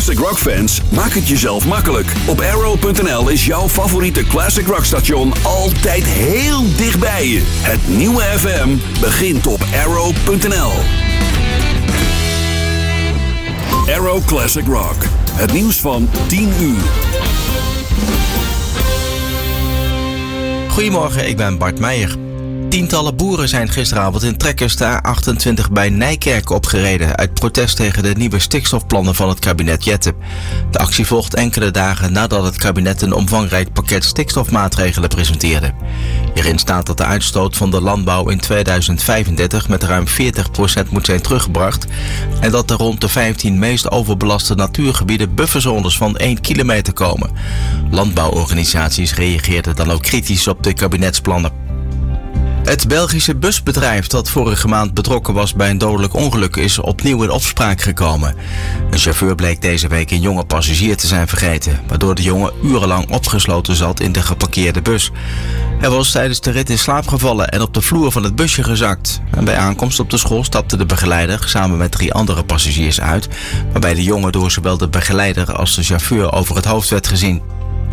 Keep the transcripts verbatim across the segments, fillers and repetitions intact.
classic rock fans, maak het jezelf makkelijk. Op arrow punt n l is jouw favoriete classic rock station altijd heel dichtbij je. Het nieuwe F M begint op arrow punt n l. Arrow Classic Rock. Het nieuws van tien uur. Goedemorgen, ik ben Bart Meijer. Tientallen boeren zijn gisteravond in trekkers de A achtentwintig bij Nijkerk opgereden uit protest tegen de nieuwe stikstofplannen van het kabinet Jette. De actie volgt enkele dagen nadat het kabinet een omvangrijk pakket stikstofmaatregelen presenteerde. Hierin staat dat de uitstoot van de landbouw in tweeduizend vijfendertig met ruim veertig procent moet zijn teruggebracht en dat er rond de vijftien meest overbelaste natuurgebieden bufferzones van één kilometer komen. Landbouworganisaties reageerden dan ook kritisch op de kabinetsplannen. Het Belgische busbedrijf dat vorige maand betrokken was bij een dodelijk ongeluk is opnieuw in opspraak gekomen. Een chauffeur bleek deze week een jonge passagier te zijn vergeten, waardoor de jongen urenlang opgesloten zat in de geparkeerde bus. Hij was tijdens de rit in slaap gevallen en op de vloer van het busje gezakt. En bij aankomst op de school stapte de begeleider samen met drie andere passagiers uit, waarbij de jongen door zowel de begeleider als de chauffeur over het hoofd werd gezien.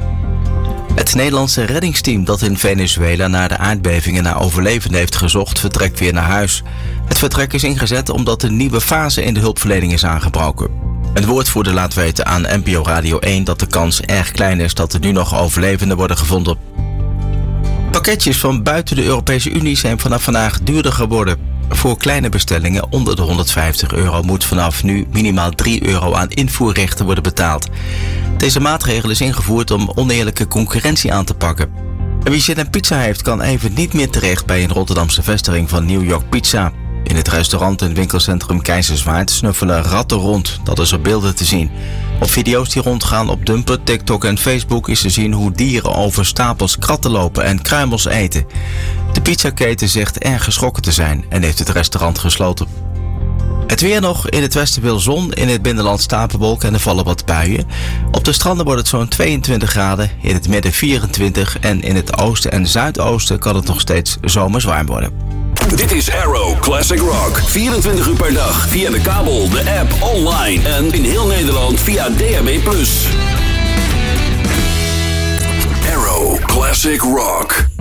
Het Nederlandse reddingsteam dat in Venezuela na de aardbevingen naar overlevenden heeft gezocht, vertrekt weer naar huis. Het vertrek is ingezet omdat een nieuwe fase in de hulpverlening is aangebroken. Een woordvoerder laat weten aan N P O Radio één dat de kans erg klein is dat er nu nog overlevenden worden gevonden. Pakketjes van buiten de Europese Unie zijn vanaf vandaag duurder geworden. Voor kleine bestellingen onder de honderdvijftig euro moet vanaf nu minimaal drie euro aan invoerrechten worden betaald. Deze maatregel is ingevoerd om oneerlijke concurrentie aan te pakken. En wie zin in pizza heeft, kan even niet meer terecht bij een Rotterdamse vestiging van New York Pizza. In het restaurant en winkelcentrum Keizerswaard snuffelen ratten rond, dat is op beelden te zien. Op video's die rondgaan op Dumper, TikTok en Facebook is te zien hoe dieren over stapels kratten lopen en kruimels eten. De pizzaketen zegt erg geschrokken te zijn en heeft het restaurant gesloten. Het weer nog. In het westen veel zon, in het binnenland stapelwolken en er vallen wat buien. Op de stranden wordt het zo'n tweeëntwintig graden, in het midden vierentwintig en in het oosten en zuidoosten kan het nog steeds zomers warm worden. Dit is Arrow Classic Rock. vierentwintig uur per dag via de kabel, de app, online en in heel Nederland via D A B plus. Arrow Classic Rock.